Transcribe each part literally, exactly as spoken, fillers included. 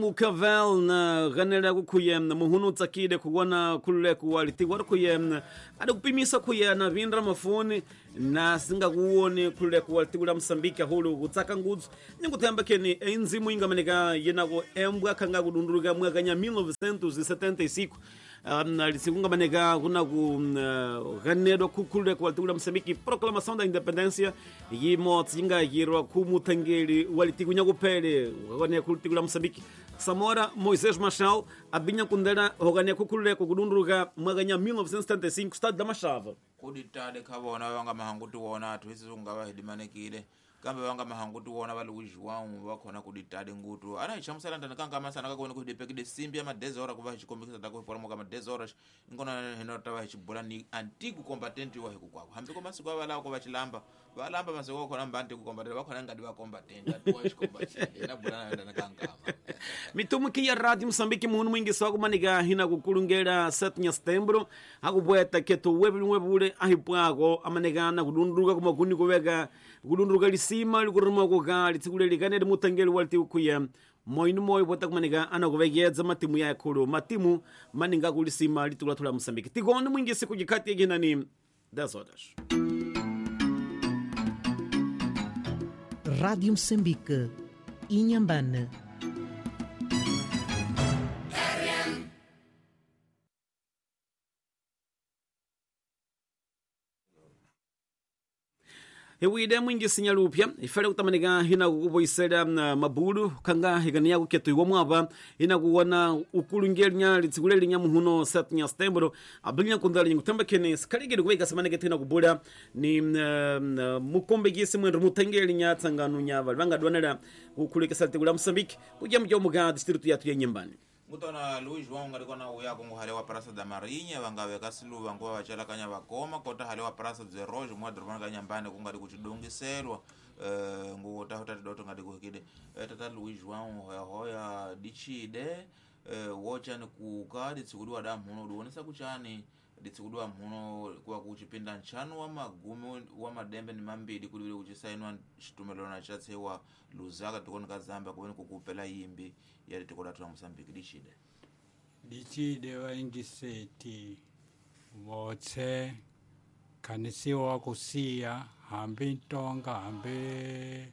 Mukavel na ganera kuyem na muhunu tsakide kuwana kule kuwaliti war kuyem ada kupimisa kuya na vindra mafoni na singa kuone kule kuwaliti kula Msambiki hulu kutsaka nguzu nyingu temba keni enzimu inga maneka yenago embwa kanga kudunduruga mwaka nya mil novecentos e setenta e cinco um, lisikunga maneka kuna ku uh, ganera kule kuwaliti kula Msambiki proclamação da independência yimo tsinga yirwa kumutangeli waliti kunyago pele wakone kuliti kula Msambiki Samora Moisés Machel abinha kundera hogania kukulule kukudunduruga mwaganya mil novecentos e setenta e cinco estado da Machava kuditade khabona wanga mahanguti wona athu isizungaba hidimanekile kambe wanga mahanguti wona bali ujwawu bakhona kuditade ngutu ana ichamusala ndana kanga amasana kakone kudipekide simbi ama dezora kuba hichikombikisa dako pora moka ma dezora ingona hino tawa hichibula ni antigu combatente wa hikukwako hambiko masiku abala ko bachilamba balamba masiko khona mbante ku combatente bakhona ngadi ba combatente atwa hichikombakile na bulana ndana kanga mitumu ya Rádio Moçambique muhunu mwingi swaku maniga hina kukulungera sete de setembro hakubweta ketu webi webule ahipwago amanegana kudunduruga kumakuni kuweka kudunduruga lisima likuruma kuka litsikule likanele mutangeli waliti ukuya moinu moyo bota kumaniga ana kuvegeza matimu ya kulu matimu maninga kulisima litulatula Moçambique tigoni mwingi siku jikati yegina ni dez horas. Rádio Moçambique Inhambane. Hewide mwingi sinyalupya ifale kutamaniga hina kuboisera mabulu kanga higania kuketu iwa mwaba hina kuwana ukulungeli nya litsiguleli nya muhuno sete de setembro ablinya kundali nyingu temba kene skaligeli kuweka samanege tina kubula ni uh, mukombe gisi mwendo mutangeli nya tsanganu nya vanga dwanela ukuleke saltegula Moçambique kujia mjia umuga distritu yatu ya Nyembani Mutona Luiz João ngariko na uya kungu hale wa Praça da Marinha vangawe kasilu vanguwa wachala kanya wakoma kota hale wa Praça de Rojo mwadru vanga nyambane kungari kuchidungiselwa uh, ngu tahutati doto ngadi kuhikide uh, tata Luiz João hoya hoya dichide uh, wochani kuka ditsikudua da mhuno duonesa kuchani ditsikudua mhuno kwa kuchipinda nchanu wa magumi wa madembe ni mambidi kuliwile kuchisainwa shitumelo na chatse wa Luzaka tukoni kazamba kuweni kukupela yimbi yali tikoda tuna Moçambique dichide dichide wa ingiseti wote kanisi wa kusia hambi ntonga hambi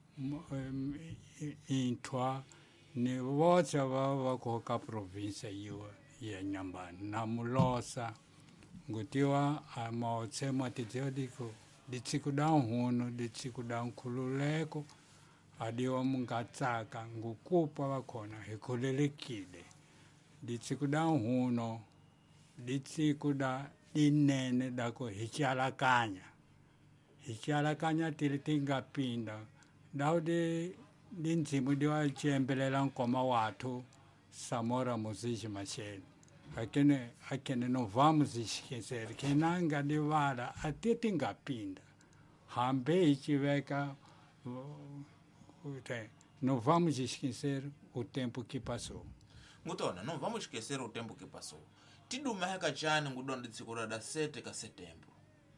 intwa ni wote wa wakoka province yiwa ya Nyambani na Mulosa ngutiwa amote mwatitio diko ditikuda hunu ditikuda nkululeko adiwa mungatsaka ngukupa wakona hikulelekile ditikuda huno ditikuda dinene dako hichalakanya hichalakanya tilitinga pinda daudi dinzimu diwa chembelela nkoma watu Samora Moisés Machel akene akene no vamos esquecer que nanga divala atitinga pinda hambe ichiveka não vamos esquecer o tempo que passou. Mutona, não vamos esquecer o tempo que passou. Tidu maheka chani ngudonde tsikura da sete de setembro.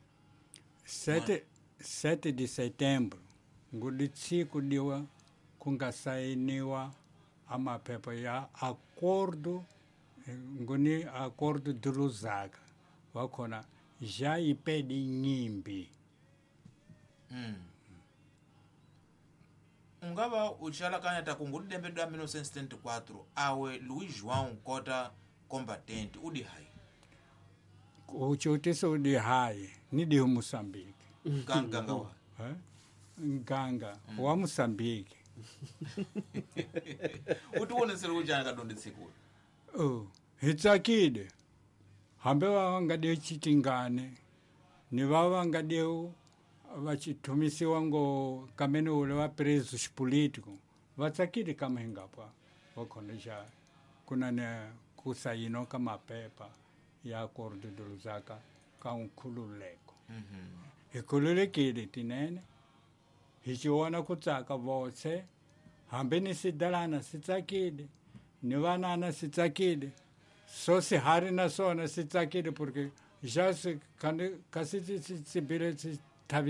sete de setembro, nguditsiku diwa kungasainiwa ama pepa ya acordo nguni acordo de Lusaka. Wakona já ipedi nyimbi. Hmm. Ungaba uchala kanya takungudi dembe da mil novecentos e setenta e quatro awe Luiz João kota combatente udi hai uchotesa udi hai ni di Moçambique ganga wa eh ganga mm. wa Moçambique utuone sero ujana kadonde siku oh hitsakide hambe wanga de chitingane ni wanga de vachitumisiwa ngo kamene ule wa presos políticos vatsakiri kama hingapa wakonesha kuna ne kusaino kama pepa ya acordo de Lusaka ka unkululeko mhm ikululekile tinene hichiona kutsaka vose hambe ni sidalana sitsakide ni vanana sitsakide so si hari na sona sitsakide porque já se kasi sibire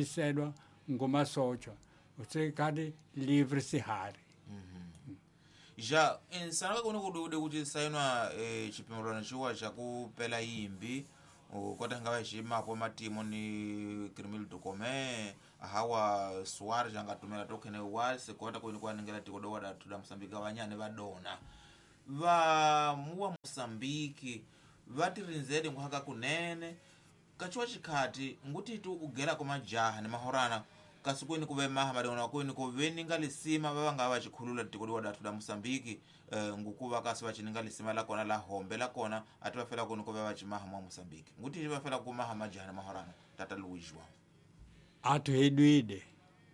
mm-hmm. ngoma socha você kadi livre se hari mhm ja insana ka kuni kude kuti sainwa chipimulano chiwa chakupela yimbi kota ngava chimapo matimo ni Crimil Ducomé hawa Suarez angatumela tokene wase kota kuni kwanengela tikodo wada tuda Mosambiki abanyane badona va muwa Mosambiki vatirinzede nkuhaka kunene kachuwa chikati nguti tu ugera kwa majaha ni mahorana kasi kweni kuwe maha madona kweni kuwe ningalisima vavanga wachikhulula tikodi wadatu da Mosambiki uh, ngukuwa kasi wachininganisima la kona la hombe la kona atuwafela kweni kuwe wachimaha mwa Mosambiki nguti wafela kumaha majaha ni mahorana tata Luijwa atu hiduide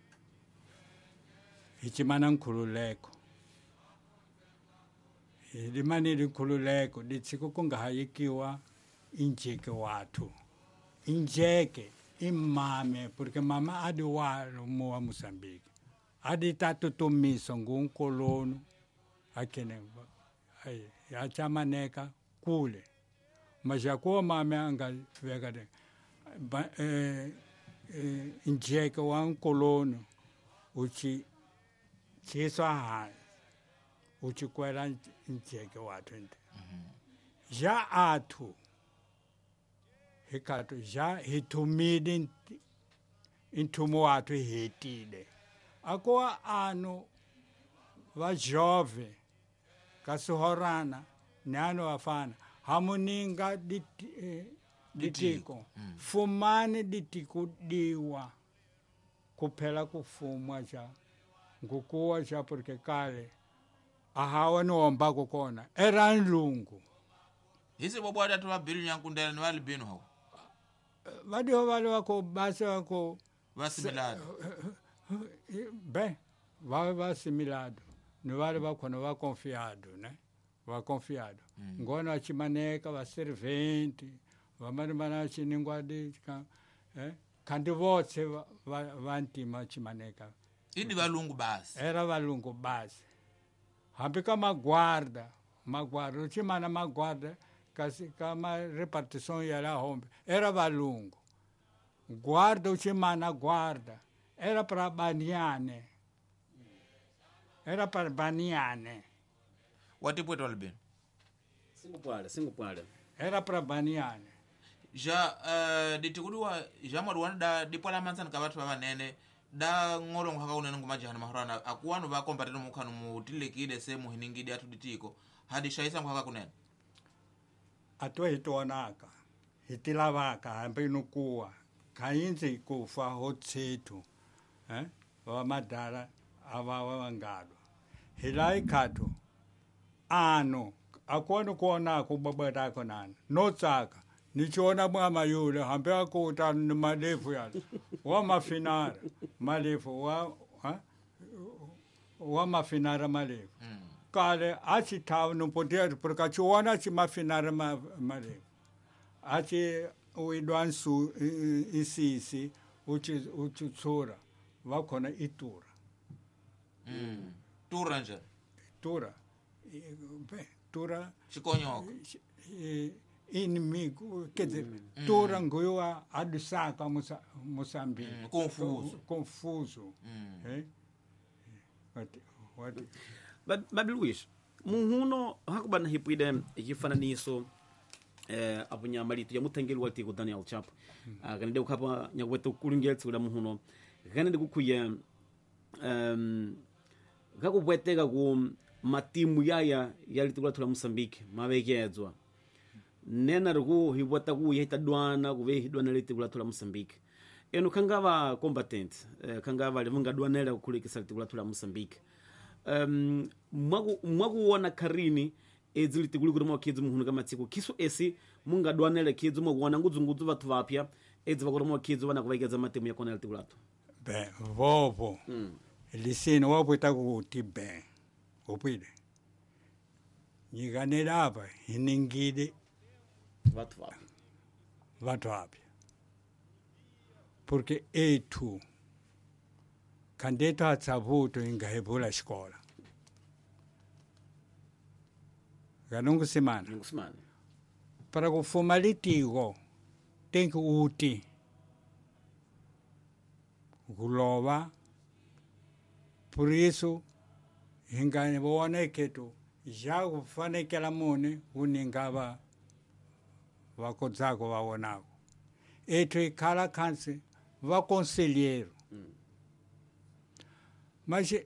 hichimana nkhululeko hidimani nkhululeko ditsiko kunga hayikiwa injeke watu injeke imame porque mama adi walo moa Mosambiki adi tatutumiso ngunkolono akene ai yachamaneka kule majakuwa mame anga vegade eh, eh, injeke wa nkolono uchi chiswa ha uchi kwela injeke watu nte mm-hmm. Ja atu hikato ja hitumidi intumo watu hitide akuwa anu va jove kasuhorana nano wafana hamuninga diti, eh, ditiko mm. Fumani ditiko diwa kupela kufumwa ja ngukuwa ja porque kale ahawa nuomba kukona era nlungu hisi bobo ada tuwa bilu nyankundela ni wali binu hao vadi ho vale wako base wako vasimilado bem vale vasimilado ni vale wako no va confiado né va confiado mm. Ngona achimaneka va servente va mari mana chiningwa de eh kandi votse va ntima chimaneka idi valungu basi era valungu basi hambi kama guarda maguarda chimana maguarda kasi kama repartição ya la hombe era valungu guarda uchimana guarda era para baniane era para baniane watipweto albino singupwale singupwale era para baniane ja uh, ditikudiwa ja mwadwana da dipwala mansana kabatu babanene da ngolo ngaka unene ngumajana mahorana akuwanu ba kombateno mukhanu mutilekide se muhiningide atu ditiko hadi shaisa ngaka kunene atwe hitonaka hitilavaka hambe nukuwa kayinzi kufa hotsetu eh wa madala ava wangalo hilai kato ano akona kuona kubabada konana notsaka nichona mama yule hambe akuta ni malefu yale wa mafinara malefu wa ha? Wa mafinara malefu mm. Kale achi tawo no poder porque achiona chi mafinara malefu achi uidwansu isisi uchi uchi tsura wakona itura mm. Tura nje tura be tura chikonyoka inimigo quer dizer mm. Tura ngoiwa adusaka musa Moçambique mm. Confuso confuso mm. Eh what what Babi Luis muhuno hakubana hipide ikifananiso eh apunyamalito ya mutengeli wati ku Daniel Chapo akanide ukapa nyagweto kulingetse ula muhuno kanide kukuye um kakubweteka ku matimu yaya yalitukula tula Mosambiki mabekedzwa nena rugo hibwata ku yitadwana kuve hidwana litukula tula Mosambiki eno kangava combatant eh, kangava livunga dwanela kukulikisa litukula tula Mosambiki um mwaku mwakuona karini edzili tikuli kuti mwakedzi muhunu kamatsiko kiso esi mungadwanele kedzi mwakuona ngudzungudzu vathu vapya edzi vakuti mwakedzi vana kuvaikadza matemu yakona litikulato be vovo mm. Lisino wapwita kuti be upwide nyikanela apa hiningide vathu vapya vathu vapya porque etu kandeto atsavuto ingahebula xikola kanungu simana nungu simana para kufuma litiko tem que uti kulova por isso hi nga vona ketu ja ku fanekela mune kuninga va va kotsako va vonako ethu hi khala khansi va conselheiro mas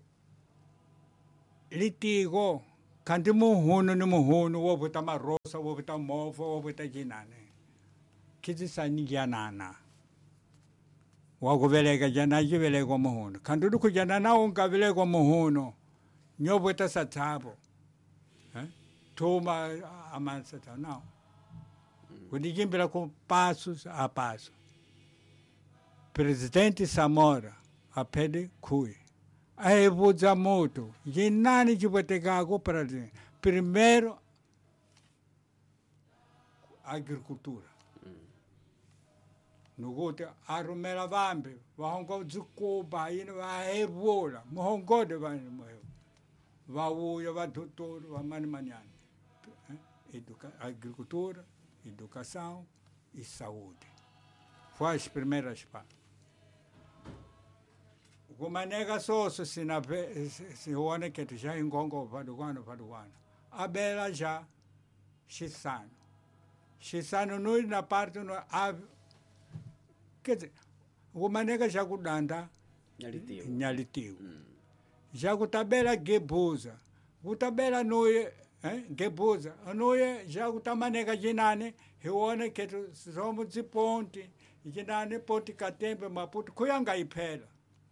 litiko kanti muhunu ni muhunu wo vuta marosa wo vuta movha wo vuta jinane kitsisani janana wa ku veleka jana ji velekwa muhunu kanti uri ku janana u nga velekwa muhunu nyo vuta sathavo eh thuma amansa ta no kudijimbira ku passos a passo presidente Samora apede kui aivudza moto yinani chivotekako para primeiro agricultura nokuti arumela vambe vahonga dzikuba yini vaevula muhongode vanhu muhevu vauya vadotori vamani manyani Educa agricultura educação e saúde foi as primeiras partes. Kumaneka soso sina sione que tu já engongo paduano paduano abela já xisano xisano no na parte no a quer dizer kumaneka já kudanda nyalitiwa nyalitiwa já kutabela gebuza kutabela no eh gebuza no já kutamaneka jinane hione que tu somos de ponte jinane ponte katembe maputo kuyanga iphela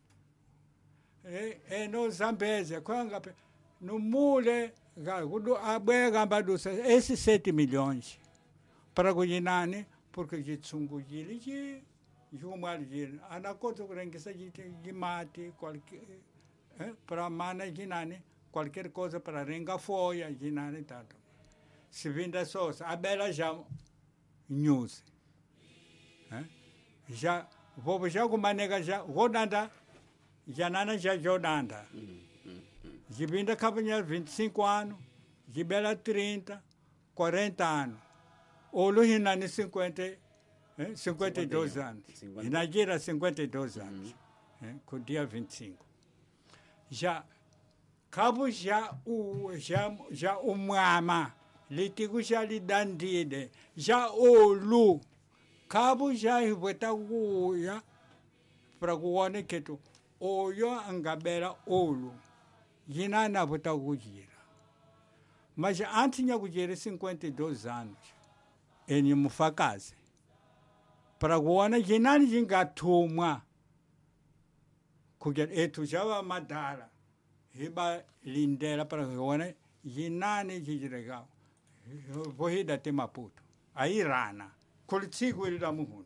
eh eh no Zambézia kwanga no mule ga kudo abega mbadusa esses sete milhões para kujinane porque jitsungujili ji jumali ji anakoto kurengesa ji mate qualquer eh para mana jinane qualquer coisa para renga foia jinane tanto se vinda sosa abela já news eh já vou já kumanega já rodanda janana já jodanda jibinda cabanha vinte e cinco anos jibela trinta quarenta anos olo hinani cinquenta eh, cinquenta e dois anos inagira cinquenta e dois anos eh, com dia vinte e cinco já cabo já o já já o mama litigo já lhe dandide já olu cabo já vota uya para kuone que tu oyo angabela olu yina na vota kujira mas antes de kujira cinquenta e dois anos ele mufakazi para kuona yina jingathumwa kujira etu java madara hiba lindela para kuona yina ni jijirega vohida te Maputo airana kolitigo ele da muhunu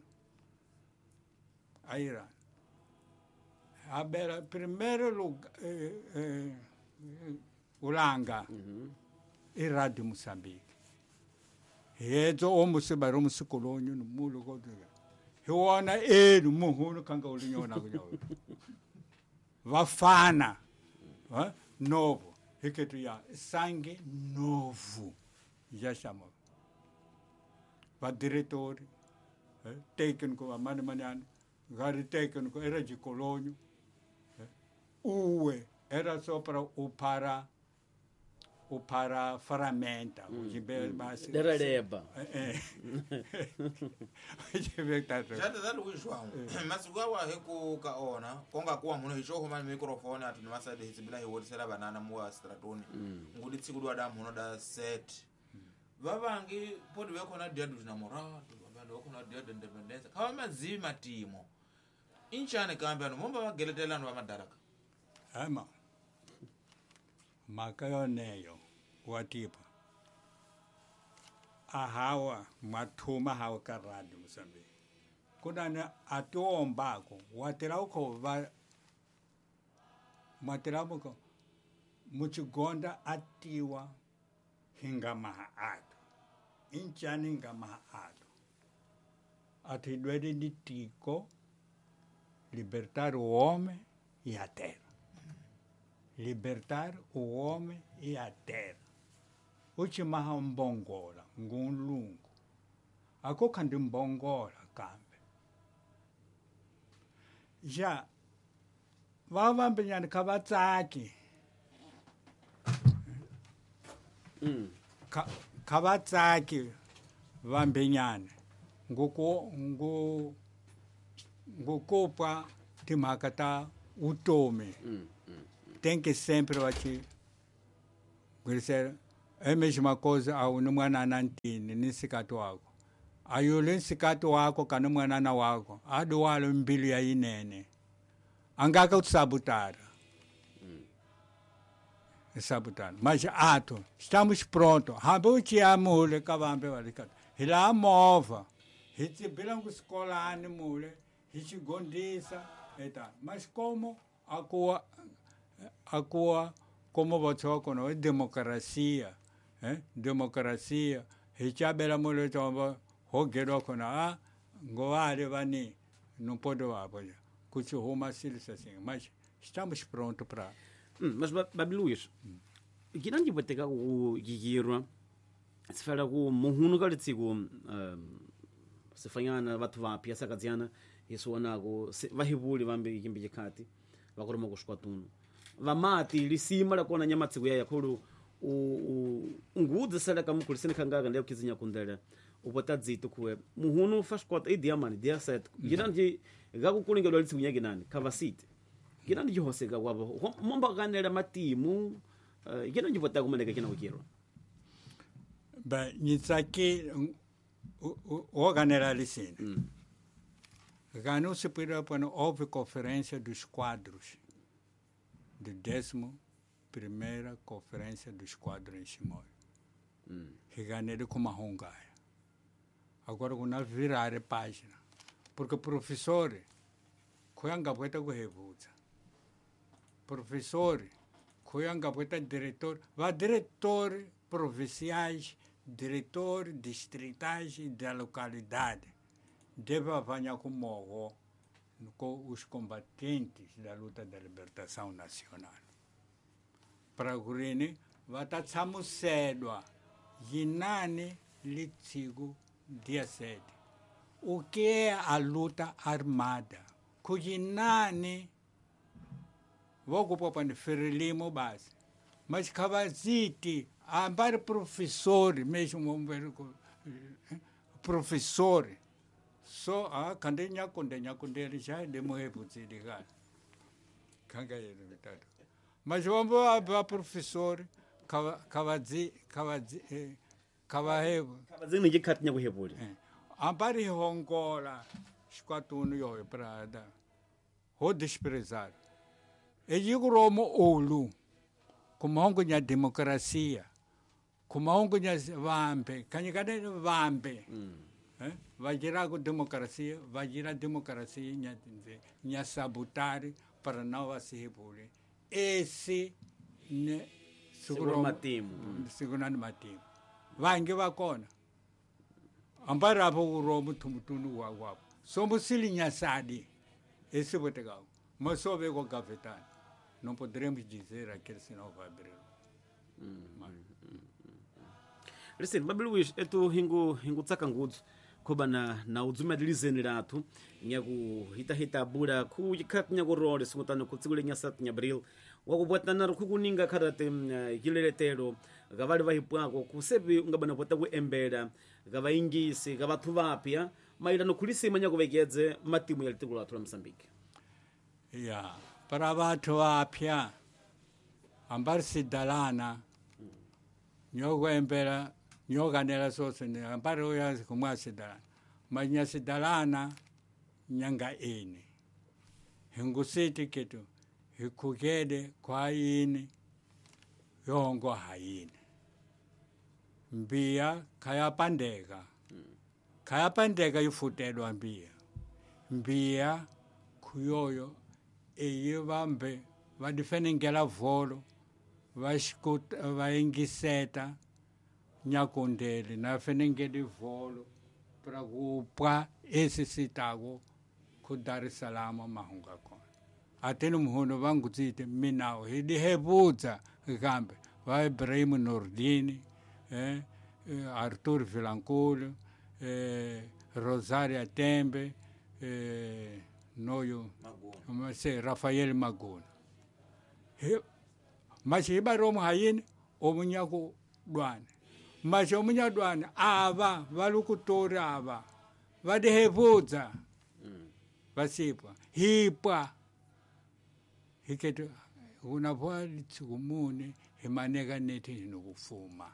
airana abera primeiro lugar eh, eh, ulanga uhum. E Rádio Moçambique hezo omusi baro musikolonyo no mulo kodega hiona elu muhunu kanga ulinyona kunyo vafana ha novo hiketu ya sangue novo já chamou va diretori eh, técnico amani maniano gari técnico era de colônio uwe era só para o para o para ferramenta o de base dereba eh já te dá o João mas igual a reco kaona konga kuwa muno hicho ma microphone atu ni masade hisibila hiwotisela banana muwa stratoni ngudi tsikudwa da muno da set vavangi podi veko na dia na moral vavanda veko na dia independence kawa mazima timo inchane kambe no momba vageletela no madaraka ama makayoneyo watipa ahawa mathuma hawa ka Rádio Moçambique kunana atombako watira uko va matira uko muchigonda atiwa hingama ato inchani hingama ato atidwede ditiko libertar o homem e a terra libertar o homem e a terra uchimaha mbongola ngunlungu ako kandi mbongola kambe ja vavambenyani kavatsaki Mm. Ka- kavatsaki vambenyana nguku ngu ngukupa timhaka ta vutomi Mm. tem que sempre vachi gwirisela é mesma coisa ao ni mwanana ntini ni nsikati wako ayule nsikati wako kana mwanana wako adi walo mbilu ya inene angaka utsabutara sabutando. Mas ato, estamos prontos. Hambuti amule kavambe valikata. Hila mova. Hiti bilangu skolani mule. Hiti gondisa eta. Mas como akua akua como votoko no democracia, eh? Democracia. Hiti abela mule tomba hogero kona a ngoare vani não pode vapo. Kuchu homa silisa assim. Mas estamos prontos para Mm, mas ba- babi luis gina ndi boteka ku gigirwa sifala ku muhunu ka litsiku um, sifanyana vathu vapya sakadziana isuonako vahivuli vambe ikimbi chikhati vakuruma kushuka tuno vamati lisima lakona nyama tsiku yaya khulu ngudze sala kamukuliseni khangaka ndiye kukizinya kundele upota dzito kuwe muhunu fashkota idiamani dia set gina ndi gakukulingedwa litsiku nyake nani kavasite gina ndi jihoseka wabo momba kanela matimu uh, gina ndi vota kumeneka kina ukiro ba nitsaki organizar mm. Ganhou se para quando houve conferência dos quadros de décimo primeira conferência dos quadros em Chimoio. Mm. Ganhei com uma hongaia. Agora quando virar a página, porque professor, coianga poeta com revolta. Professor, coianga poeta diretor, vai diretor provinciais, diretor distritais da localidade. Deve avanhar com morro com os combatentes da luta da libertação nacional. Para o Gurini, vai estar samo cedo, Ginane Litsigo, dia sete. O que é a luta armada? Com Ginane, vou ocupar para o Ferelimo base. Mas Cavazite, ambar professor, mesmo professor, só a candenha condenha condenha já de morrer por se ligar. Canga ele metade. Mas vamos a professor Cavazi Cavazi Cavahevo. Kavazini jikhati nya kuhevuli Ambari hongola squatuno yo prada. Ho desprezar. E digo romo olu. Como hongo nya democracia. Como hongo nya vampe. Kanyikade vampe. Eh? Vai girar com democracia, vai girar democracia e sabotar para não se repor. Esse né, seguro matimo segurando matimo. Vai que vai cona. Ampara para o romo tumutunu wawa. Somos silinha sadi. Esse vai ter algo. Mas só vê com o cafetano. Não poderemos dizer aquele sinal vai abrir. listen babi luis etu hingu hingu tsaka ngudzu khoba na na udzumadilizeni lathu nyaku hita hita bura khu chikhati nyaku role singutana ku tsikule nya sat nya abril wakupwatana khu kuninga kharate kileletelo kavali vahipwako kusepi ungabana pota ku embela kavaingisi kavathu vapya mailano khulisima nyaku vekedze matimu ya litiko lathu la Mozambique. Ya, para watu wapya ambari sidalana nyogo embela nyoga nela sose ne ambari oya kumwa sidalana manya sidalana nyanga ene hingusiti kitu hikugede kwa ini yongo haine mbia kaya pandega kaya pandega yufutelwa mbia mbia kuyoyo eye vambe vadifenengela volo vaingiseta nyakondele nafenengeli volo para kupwa esi sitago ku Dar es Salaam mahunga kona ateni muhono vangu tsite minawo hidi hebudza kambe va Ibrahim Nordini eh, Arthur Vilanculo eh, Rosaria Tembe eh, noyo se Rafael Magona he mas hiba romo hayini omunyaku dwana mas omunya dwana ava valukutori ava vadihevudza vasipwa hipwa hiketo unavoa litsukumune himaneka neti hinokufuma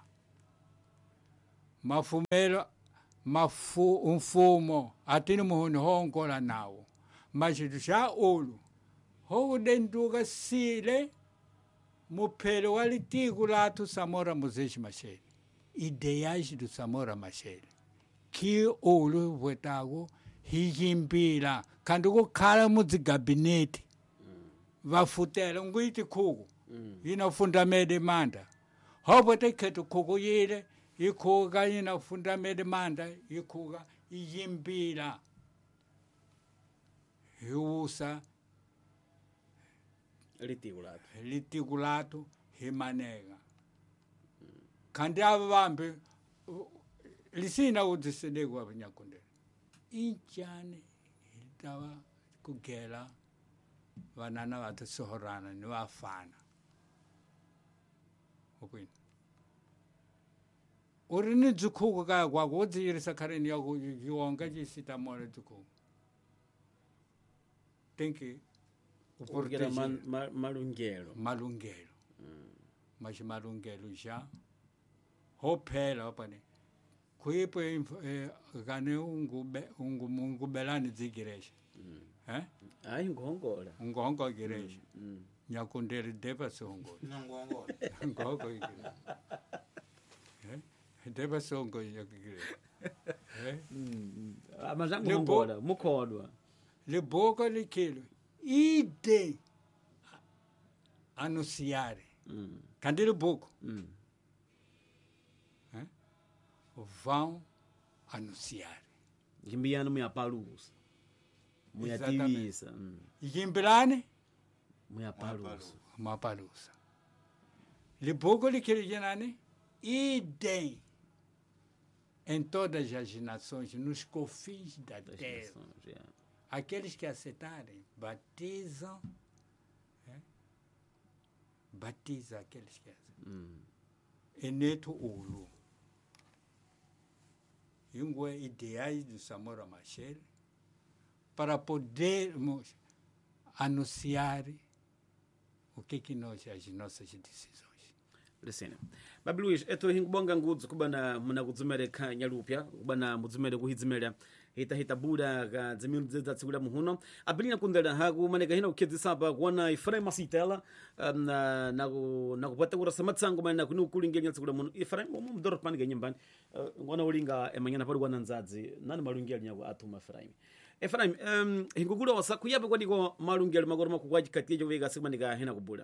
mafumelo mafu umfumo atini muhuni hongola nawo machitu sha ulu hokudenduka sile muphele wa litiku lathu Samora Moses Machel ideya xitu Samora Machel ki ulu vwetako hiyimbila kandi kukhala muzigabineti vafutela ngwiti khuku yina fundamede manda hopwete khetu khuku yile ikhuka yina fundamede manda ikhuka iyimbila hiusa litiku lathu litiku lathu himaneka kandi ava vambi lisina udzisedekwa vinyakundela injani hitava kugela vanana vatasohorana ni vafana ukwini uri ni dzikhuku kaya kwako udziyirisa khareni yaku yiwonga cisitamole dzikhuku tenki ukugera malungelo malungelo machi malungelo ja hophela wapane kuipo kane ungube ungubelani dzigiresha eh hayi ngihongola ngongo giresha nyakunderi deba songo nongongo ngongo giresha eh deba songo yakigiresha eh amazangu ngihongola mukhodwa liboko likilo ide anunciare mm. kandi liboko mm. eh vão anunciar yimbiyana muyapalusa muyativisa mm. yimbirane muyapalusa mapalusa liboko likilo janane idem em todas as nações, nos confins da das terra. nações, yeah. Aqueles que aceitarem, batizam, é? Batiza aqueles que aceitam. Mm. E neto ulu. Ingwe ideais do Samora Machel para podermos anunciar o que que nós, as nossas decisões. Lisina babi Luis eto hingubonga ngudzu kubana muna kudzumere kha nyalupya kubana mudzumere kuhidzimera hita hita buda ka dziminu dzedza tsikula muhuno abilina kundela haku maneka hina ukhedzisapa kuona Efraim Masitela um, na na na kupata kura samatsango mana kuni ukulingenya tsikula muno Efraim mu mdoro panika nyambani uh, ngona ulinga emanyana pali kwana nzadzi nani malungeli nyako atuma Efraim Efraim um, hingugula wasa kuyabe kwadiko malungeli magoro makukwaji katiye jo vega simanika hina kubula.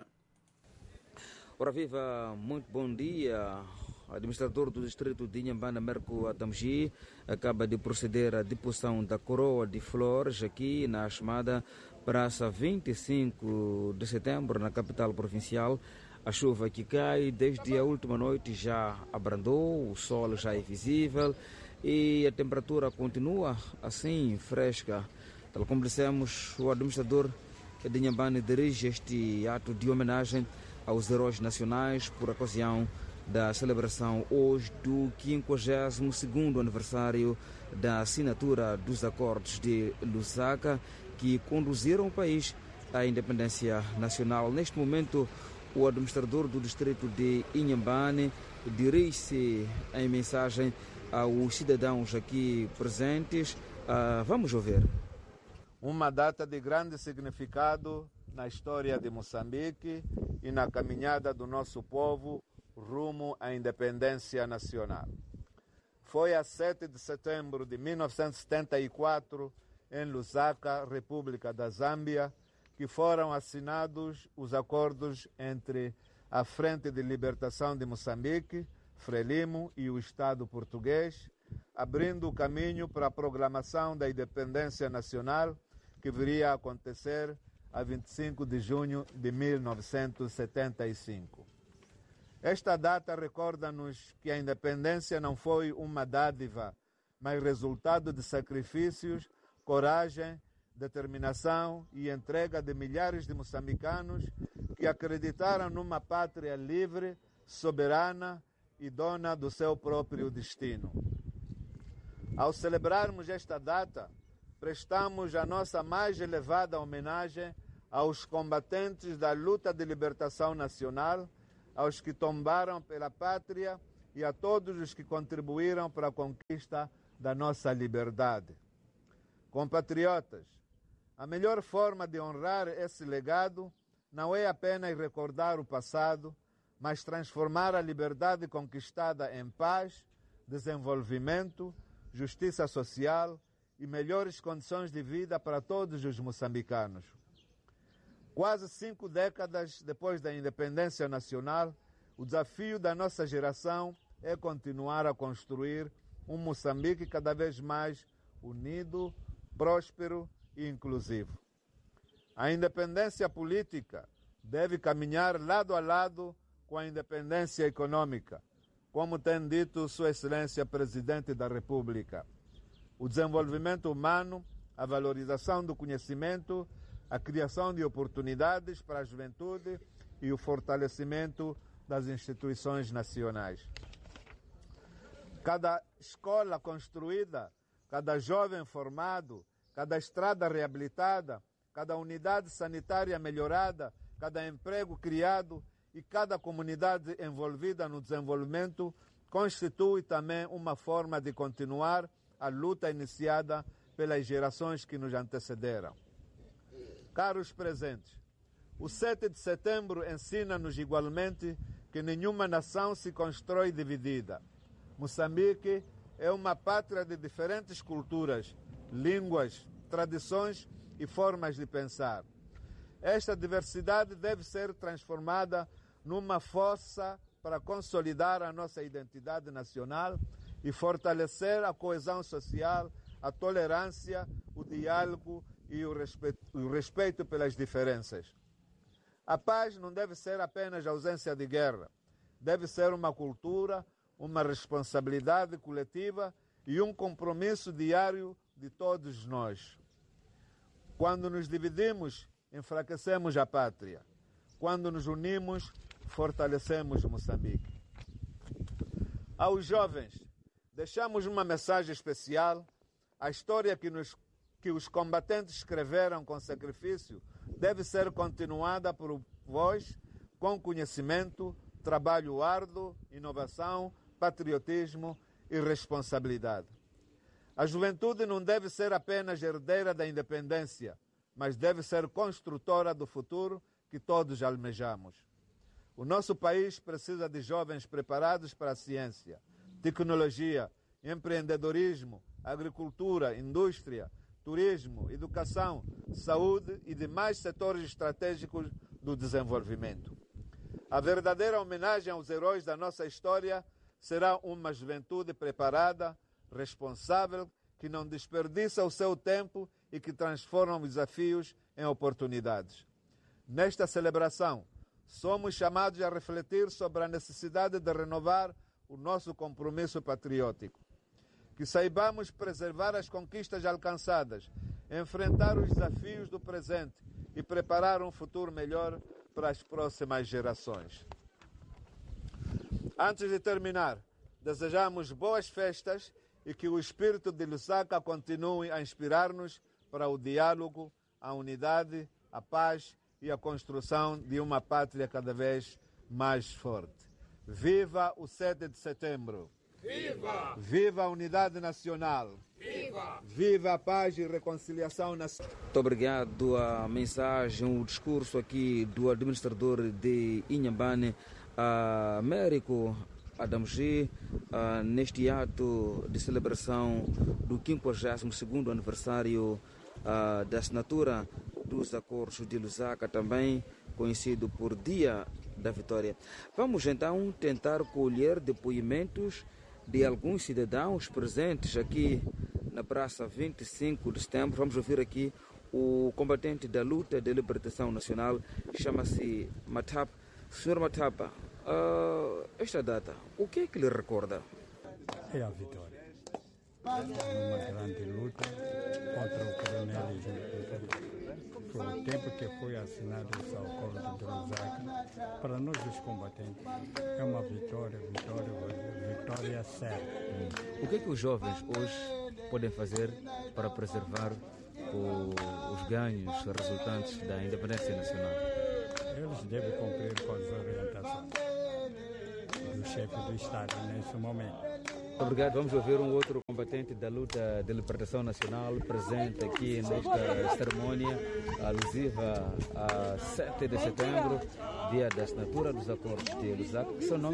Ora viva, muito bom dia. O administrador do distrito de Inhambane, Merco Atamgi, acaba de proceder à deposição da coroa de flores aqui na chamada Praça vinte e cinco de setembro, na capital provincial. A chuva que cai desde a última noite já abrandou, o sol já é visível e a temperatura continua assim fresca. Tal como dissemos, o administrador de Inhambane dirige este ato de homenagem aos heróis nacionais por ocasião da celebração hoje do quinquagésimo segundo aniversário da assinatura dos acordos de Lusaka que conduziram o país à independência nacional. Neste momento, o administrador do distrito de Inhambane dirige-se em mensagem aos cidadãos aqui presentes. Uh, vamos ouvir. Uma data de grande significado na história de Moçambique e na caminhada do nosso povo rumo à independência nacional. Foi a sete de setembro de mil novecentos e setenta e quatro, em Lusaka, República da Zâmbia, que foram assinados os acordos entre a Frente de Libertação de Moçambique, Frelimo, e o Estado português, abrindo o caminho para a proclamação da independência nacional que viria a acontecer a vinte e cinco de junho de mil novecentos e setenta e cinco. Esta data recorda-nos que a independência não foi uma dádiva, mas resultado de sacrifícios, coragem, determinação e entrega de milhares de moçambicanos que acreditaram numa pátria livre, soberana e dona do seu próprio destino. Ao celebrarmos esta data, prestamos a nossa mais elevada homenagem aos combatentes da luta de libertação nacional, aos que tombaram pela pátria e a todos os que contribuíram para a conquista da nossa liberdade. Compatriotas, a melhor forma de honrar esse legado não é apenas recordar o passado, mas transformar a liberdade conquistada em paz, desenvolvimento, justiça social e melhores condições de vida para todos os moçambicanos. Quase cinco décadas depois da independência nacional, o desafio da nossa geração é continuar a construir um Moçambique cada vez mais unido, próspero e inclusivo. A independência política deve caminhar lado a lado com a independência econômica, como tem dito Sua Excelência Presidente da República. O desenvolvimento humano, a valorização do conhecimento, a criação de oportunidades para a juventude e o fortalecimento das instituições nacionais. Cada escola construída, cada jovem formado, cada estrada reabilitada, cada unidade sanitária melhorada, cada emprego criado e cada comunidade envolvida no desenvolvimento constitui também uma forma de continuar a luta iniciada pelas gerações que nos antecederam. Caros presentes, o sete de setembro ensina-nos igualmente que nenhuma nação se constrói dividida. Moçambique é uma pátria de diferentes culturas, línguas, tradições e formas de pensar. Esta diversidade deve ser transformada numa força para consolidar a nossa identidade nacional e fortalecer a coesão social, a tolerância, o diálogo e o respeito, o respeito pelas diferenças. A paz não deve ser apenas ausência de guerra, deve ser uma cultura, uma responsabilidade coletiva e um compromisso diário de todos nós. Quando nos dividimos, enfraquecemos a pátria. Quando nos unimos, fortalecemos Moçambique. Aos jovens, deixamos uma mensagem especial. A história que, nos, que os combatentes escreveram com sacrifício deve ser continuada por vós com conhecimento, trabalho árduo, inovação, patriotismo e responsabilidade. A juventude não deve ser apenas herdeira da independência, mas deve ser construtora do futuro que todos almejamos. O nosso país precisa de jovens preparados para a ciência, tecnologia, empreendedorismo, agricultura, indústria, turismo, educação, saúde e demais setores estratégicos do desenvolvimento. A verdadeira homenagem aos heróis da nossa história será uma juventude preparada, responsável, que não desperdiça o seu tempo e que transforma os desafios em oportunidades. Nesta celebração, somos chamados a refletir sobre a necessidade de renovar o nosso compromisso patriótico. Que saibamos preservar as conquistas alcançadas, enfrentar os desafios do presente e preparar um futuro melhor para as próximas gerações. Antes de terminar, desejamos boas festas e que o espírito de Lusaka continue a inspirar-nos para o diálogo, a unidade, a paz e a construção de uma pátria cada vez mais forte. Viva o sete de setembro! Viva! Viva a unidade nacional! Viva! Viva a paz e reconciliação nacional! Muito obrigado. A mensagem, o discurso aqui do administrador de Inhambane, Américo Adamji, uh, neste ato de celebração do quinquagésimo segundo aniversário uh, da assinatura dos acordos de Lusaka, também conhecido por Dia da Vitória. Vamos então tentar colher depoimentos de alguns cidadãos presentes aqui na Praça vinte e cinco de setembro. Vamos ouvir aqui o combatente da luta de libertação nacional, chama-se Matap. senhor Matapa, Uh, esta data, o que é que lhe recorda? É a vitória. numa grande luta contra o coronelismo. Foi o tempo que foi assinado esse acordo de Lusaka. Para nós, os combatentes, é uma vitória, vitória, vitória certa. O que é que os jovens hoje podem fazer para preservar o, os ganhos resultantes da independência nacional? Eles devem cumprir com as orientações do chefe do Estado nesse momento. Obrigado. Vamos ouvir um outro combatente da luta de libertação nacional presente aqui nesta cerimônia alusiva a sete de setembro, dia da assinatura dos acordos de Lusaka. O seu nome?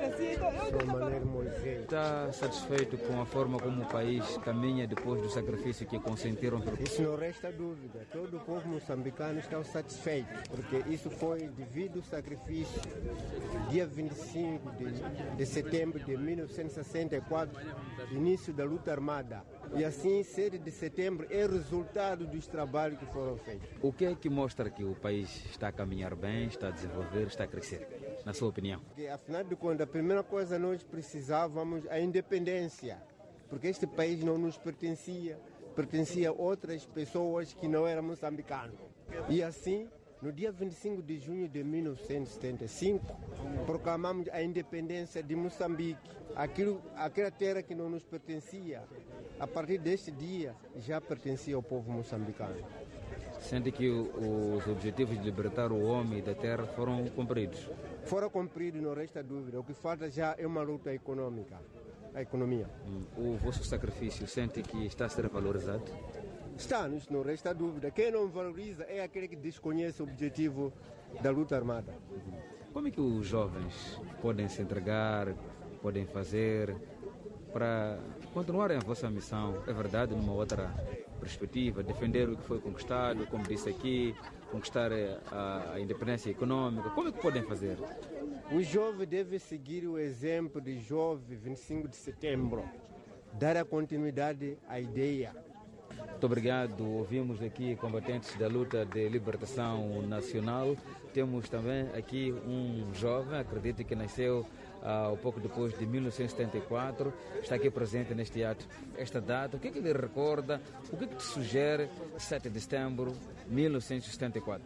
Sou Maneiro Moisés. Está satisfeito com a forma como o país caminha depois do sacrifício que consentiram? Pelo... Isso não resta dúvida. Todo o povo moçambicano está satisfeito, porque isso foi devido ao sacrifício dia vinte e cinco de, de setembro de mil novecentos e sessenta e quatro, início da luta armada. E assim, sete de setembro é resultado dos trabalhos que foram feitos. O que é que mostra que o país está a caminhar bem, está a desenvolver, está a crescer, na sua opinião? Porque, afinal de contas, a primeira coisa nós precisávamos a independência, porque este país não nos pertencia, pertencia a outras pessoas que não eram moçambicanos. E assim, no dia vinte e cinco de junho de mil novecentos e setenta e cinco, proclamamos a independência de Moçambique, aquilo, aquela terra que não nos pertencia. A partir deste dia, já pertencia ao povo moçambicano. Sente que os objetivos de libertar o homem da terra foram cumpridos? Foram cumpridos, não resta dúvida. O que falta já é uma luta econômica, a economia. Hum. O vosso sacrifício sente que está a ser valorizado? Está, isso não resta dúvida. Quem não valoriza é aquele que desconhece o objetivo da luta armada. Como é que os jovens podem se entregar, podem fazer para continuarem a vossa missão? É verdade, numa outra perspectiva, defender o que foi conquistado, como disse aqui, conquistar a, a independência econômica. Como é que podem fazer? O jovem deve seguir o exemplo de jovem vinte e cinco de setembro, dar a continuidade à ideia. Muito obrigado. Ouvimos aqui combatentes da luta de libertação nacional. Temos também aqui um jovem, acredito que nasceu uh, um pouco depois de mil novecentos e setenta e quatro, está aqui presente neste ato. Esta data, o que é que lhe recorda, o que é que te sugere sete de setembro de mil novecentos e setenta e quatro?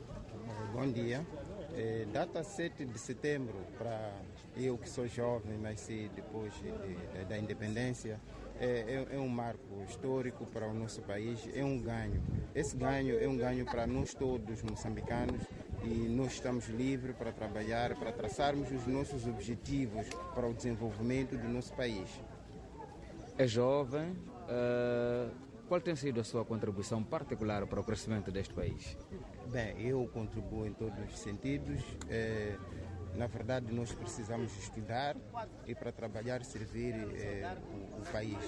Bom dia. É, data sete de setembro, para eu que sou jovem, nasci depois de, de, da independência, é, é, é um marco histórico para o nosso país, é um ganho. Esse ganho é um ganho para nós todos moçambicanos e nós estamos livres para trabalhar, para traçarmos os nossos objetivos para o desenvolvimento do nosso país. É jovem, uh, qual tem sido a sua contribuição particular para o crescimento deste país? Bem, eu contribuo em todos os sentidos. É, na verdade, nós precisamos estudar e para trabalhar servir é, o, o país.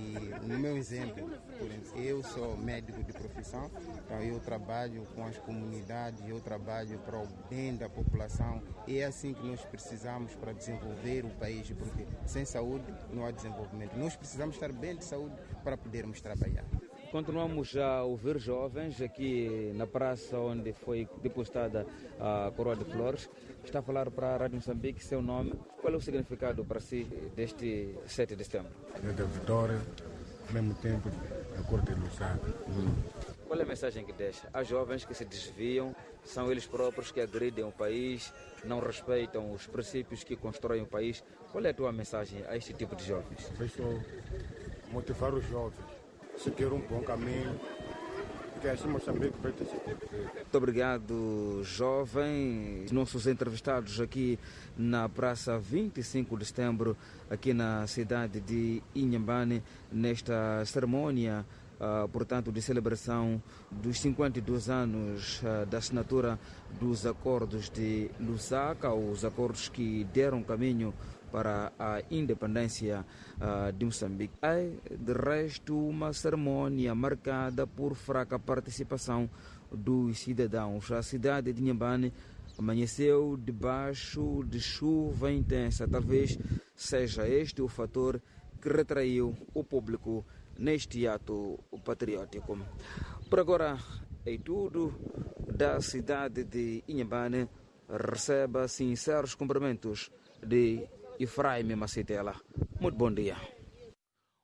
E no meu exemplo, eu sou médico de profissão, então eu trabalho com as comunidades, eu trabalho para o bem da população. E é assim que nós precisamos para desenvolver o país, porque sem saúde não há desenvolvimento. Nós precisamos estar bem de saúde para podermos trabalhar. Continuamos a ouvir jovens aqui na praça onde foi depositada a coroa de flores. Está a falar para a Rádio Moçambique, seu nome. Qual é o significado para si deste sete de setembro? É da vitória, ao mesmo tempo a cor de Lusaka. Hum. Qual é a mensagem que deixa? Há jovens que se desviam, são eles próprios que agridem o país, não respeitam os princípios que constroem o país. Qual é a tua mensagem a este tipo de jovens? Deixa motivar os jovens. Seguir um bom caminho, porque assim Moçambique vai ter certeza. Muito obrigado, jovem. Nossos entrevistados aqui na Praça vinte e cinco de setembro, aqui na cidade de Inhambane, nesta cerimônia, uh, portanto, de celebração dos cinquenta e dois anos uh, da assinatura dos acordos de Lusaka, os acordos que deram caminho para a independência uh, de Moçambique. É, de resto, uma cerimônia marcada por fraca participação dos cidadãos. A cidade de Inhambane amanheceu debaixo de chuva intensa. Talvez seja este o fator que retraiu o público neste ato patriótico. Por agora, é tudo da cidade de Inhambane. Receba sinceros cumprimentos de Efraim Macitela. Muito bom dia. Muito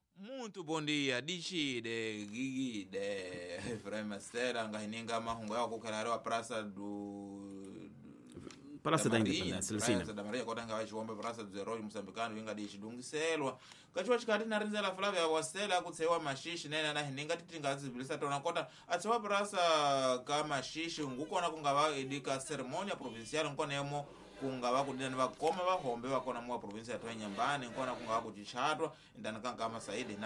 Muito bom dia, Dichide, Gigide, Efraim Stella, Ngahininga, Mahunga, Kukarare, a praça do. Praça da, da Independência, Praça da Marinha, Kotanga, vai chegou Praça dos Heróis Moçambicanos, Vinga de Chidungiselwa. Kachua chikati na rinza la Flávia, Wastela, Kutsewa Mashishi, Nena, na Hininga, Titinga, Zibilisa, Tona Kota, Atsewa Praça, Kamashishi, Ngukona Kungava, Edika, Cerimônia Provincial, Nkonemo. Kungava kudina vakoma vahombe vakona mwa provinsi ya Nyambani nkona kungava kuchichatwa ndani kanga masaidi na